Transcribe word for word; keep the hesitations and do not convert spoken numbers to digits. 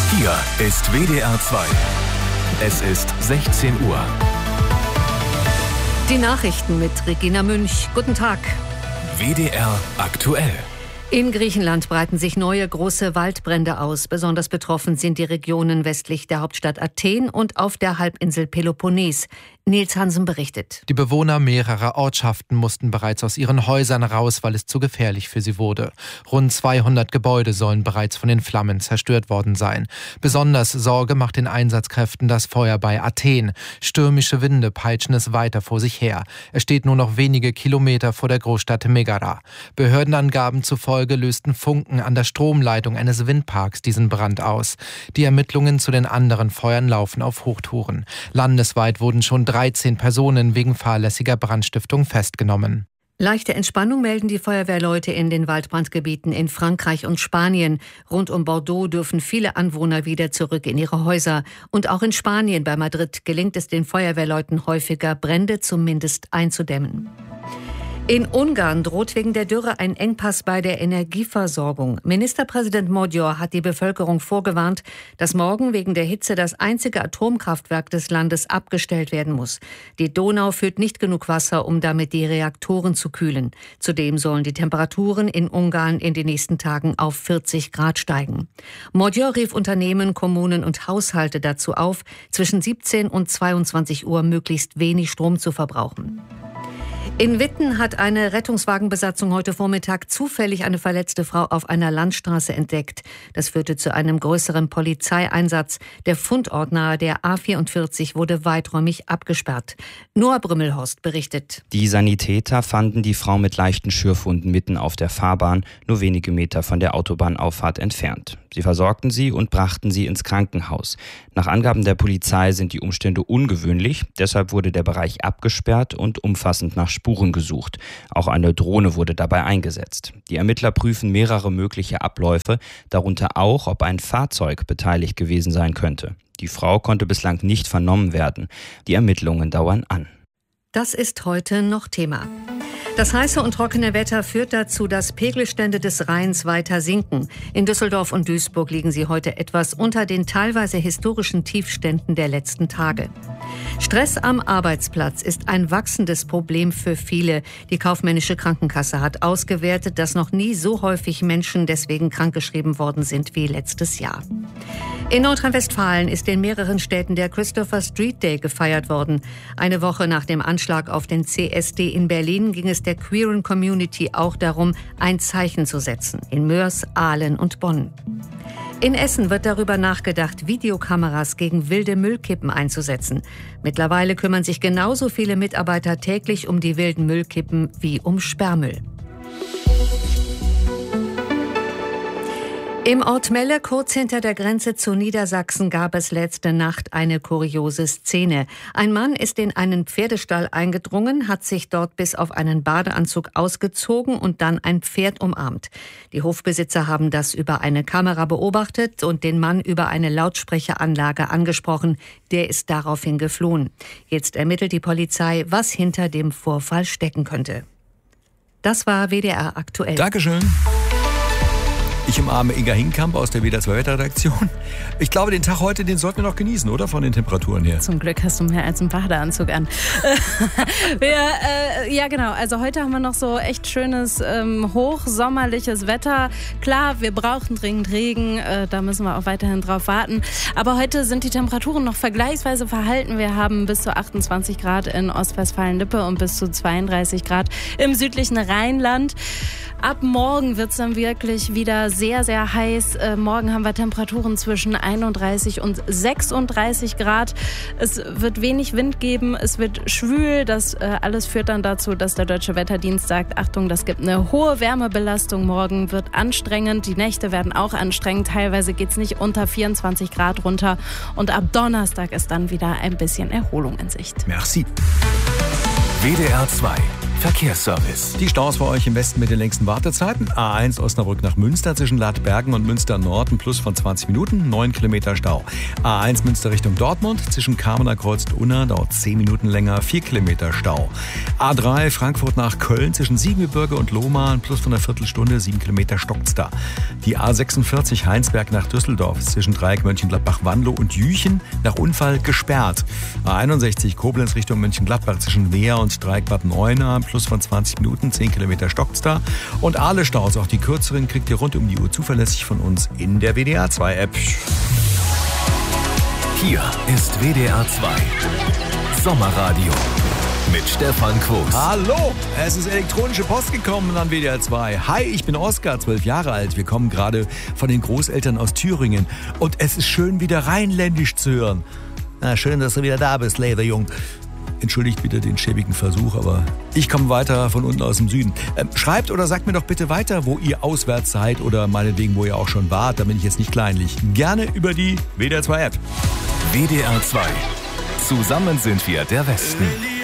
Hier ist W D R zwei. Es ist sechzehn Uhr. Die Nachrichten mit Regina Münch. Guten Tag. W D R aktuell. In Griechenland breiten sich neue große Waldbrände aus. Besonders betroffen sind die Regionen westlich der Hauptstadt Athen und auf der Halbinsel Peloponnes. Nils Hansen berichtet. Die Bewohner mehrerer Ortschaften mussten bereits aus ihren Häusern raus, weil es zu gefährlich für sie wurde. Rund zweihundert Gebäude sollen bereits von den Flammen zerstört worden sein. Besonders Sorge macht den Einsatzkräften das Feuer bei Athen. Stürmische Winde peitschen es weiter vor sich her. Es steht nur noch wenige Kilometer vor der Großstadt Megara. Behördenangaben zufolge lösten Funken an der Stromleitung eines Windparks diesen Brand aus. Die Ermittlungen zu den anderen Feuern laufen auf Hochtouren. Landesweit wurden schon dreizehn Personen wegen fahrlässiger Brandstiftung festgenommen. Leichte Entspannung melden die Feuerwehrleute in den Waldbrandgebieten in Frankreich und Spanien. Rund um Bordeaux dürfen viele Anwohner wieder zurück in ihre Häuser. Und auch in Spanien, bei Madrid, gelingt es den Feuerwehrleuten häufiger, Brände zumindest einzudämmen. In Ungarn droht wegen der Dürre ein Engpass bei der Energieversorgung. Ministerpräsident Magyar hat die Bevölkerung vorgewarnt, dass morgen wegen der Hitze das einzige Atomkraftwerk des Landes abgestellt werden muss. Die Donau führt nicht genug Wasser, um damit die Reaktoren zu kühlen. Zudem sollen die Temperaturen in Ungarn in den nächsten Tagen auf vierzig Grad steigen. Magyar rief Unternehmen, Kommunen und Haushalte dazu auf, zwischen siebzehn und zweiundzwanzig Uhr möglichst wenig Strom zu verbrauchen. In Witten hat eine Rettungswagenbesatzung heute Vormittag zufällig eine verletzte Frau auf einer Landstraße entdeckt. Das führte zu einem größeren Polizeieinsatz. Der Fundort nahe der A vierundvierzig wurde weiträumig abgesperrt. Noah Brümmelhorst berichtet. Die Sanitäter fanden die Frau mit leichten Schürfwunden mitten auf der Fahrbahn, nur wenige Meter von der Autobahnauffahrt entfernt. Sie versorgten sie und brachten sie ins Krankenhaus. Nach Angaben der Polizei sind die Umstände ungewöhnlich. Deshalb wurde der Bereich abgesperrt und umfassend nach Spuren gesucht. Auch eine Drohne wurde dabei eingesetzt. Die Ermittler prüfen mehrere mögliche Abläufe, darunter auch, ob ein Fahrzeug beteiligt gewesen sein könnte. Die Frau konnte bislang nicht vernommen werden. Die Ermittlungen dauern an. Das ist heute noch Thema. Das heiße und trockene Wetter führt dazu, dass Pegelstände des Rheins weiter sinken. In Düsseldorf und Duisburg liegen sie heute etwas unter den teilweise historischen Tiefständen der letzten Tage. Stress am Arbeitsplatz ist ein wachsendes Problem für viele. Die kaufmännische Krankenkasse hat ausgewertet, dass noch nie so häufig Menschen deswegen krankgeschrieben worden sind wie letztes Jahr. In Nordrhein-Westfalen ist in mehreren Städten der Christopher Street Day gefeiert worden. Eine Woche nach dem Anschlag auf den C S D in Berlin ging es der queeren Community auch darum, ein Zeichen zu setzen. In Mörs, Aalen und Bonn. In Essen wird darüber nachgedacht, Videokameras gegen wilde Müllkippen einzusetzen. Mittlerweile kümmern sich genauso viele Mitarbeiter täglich um die wilden Müllkippen wie um Sperrmüll. Im Ort Melle, kurz hinter der Grenze zu Niedersachsen, gab es letzte Nacht eine kuriose Szene. Ein Mann ist in einen Pferdestall eingedrungen, hat sich dort bis auf einen Badeanzug ausgezogen und dann ein Pferd umarmt. Die Hofbesitzer haben das über eine Kamera beobachtet und den Mann über eine Lautsprecheranlage angesprochen. Der ist daraufhin geflohen. Jetzt ermittelt die Polizei, was hinter dem Vorfall stecken könnte. Das war W D R aktuell. Dankeschön. Ich umarme Inga Hinkamp aus der W D R zwei Wetterredaktion. Ich glaube, den Tag heute, den sollten wir noch genießen, oder? Von den Temperaturen her. Zum Glück hast du mehr als einen Badeanzug an. wir, äh, ja, genau. Also heute haben wir noch so echt schönes, ähm, hochsommerliches Wetter. Klar, wir brauchen dringend Regen. Äh, da müssen wir auch weiterhin drauf warten. Aber heute sind die Temperaturen noch vergleichsweise verhalten. Wir haben bis zu achtundzwanzig Grad in Ostwestfalen-Lippe und bis zu zweiunddreißig Grad im südlichen Rheinland. Ab morgen wird es dann wirklich wieder sehr, sehr heiß. Äh, morgen haben wir Temperaturen zwischen einunddreißig und sechsunddreißig Grad. Es wird wenig Wind geben, es wird schwül. Das äh, alles führt dann dazu, dass der Deutsche Wetterdienst sagt, Achtung, das gibt eine hohe Wärmebelastung. Morgen wird anstrengend, die Nächte werden auch anstrengend. Teilweise geht es nicht unter vierundzwanzig Grad runter. Und ab Donnerstag ist dann wieder ein bisschen Erholung in Sicht. Merci. W D R zwei. Verkehrsservice. Die Staus für euch im Westen mit den längsten Wartezeiten. A eins Osnabrück nach Münster zwischen Ladbergen und Münster Nord, ein Plus von zwanzig Minuten, neun Kilometer Stau. A eins Münster Richtung Dortmund zwischen Kamener Kreuz und Unna, dauert zehn Minuten länger, vier Kilometer Stau. A drei Frankfurt nach Köln zwischen Siebengebirge und Lohmar, ein Plus von einer Viertelstunde, sieben Kilometer stockt's da. Die A sechsundvierzig Heinsberg nach Düsseldorf zwischen Dreieck Mönchengladbach-Wanlo und Jüchen nach Unfall gesperrt. A einundsechzig Koblenz Richtung Mönchengladbach zwischen Wehr und Dreieck Bad Neuenahr, Plus von zwanzig Minuten, zehn Kilometer stockt's da. Und alle Staus, auch die kürzeren, kriegt ihr rund um die Uhr zuverlässig von uns in der W D R zwei App. Hier ist W D R zwei Sommerradio mit Stefan Quos. Hallo, es ist elektronische Post gekommen an W D R zwei. Hi, ich bin Oskar, zwölf Jahre alt. Wir kommen gerade von den Großeltern aus Thüringen. Und es ist schön, wieder rheinländisch zu hören. Na, schön, dass du wieder da bist, Leverjung. Entschuldigt bitte den schäbigen Versuch, aber ich komme weiter von unten aus dem Süden. Ähm, schreibt oder sagt mir doch bitte weiter, wo ihr auswärts seid oder meinetwegen, wo ihr auch schon wart. Da bin ich jetzt nicht kleinlich. Gerne über die W D R zwei App. W D R zwei. Zusammen sind wir der Westen.